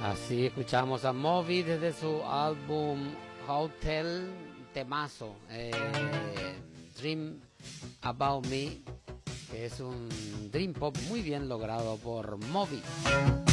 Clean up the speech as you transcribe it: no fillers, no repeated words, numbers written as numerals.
Así escuchamos a Moby desde su álbum Hotel, temazo, Dream About Me, que es un dream pop muy bien logrado por Moby.